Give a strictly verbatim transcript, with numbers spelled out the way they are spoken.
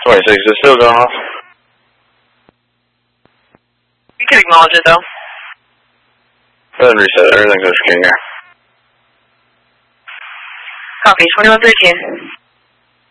twenty-six, is it still going off? You can acknowledge it, though. Go ahead and reset. Everything's okay here. Copy, twenty-one thirteen.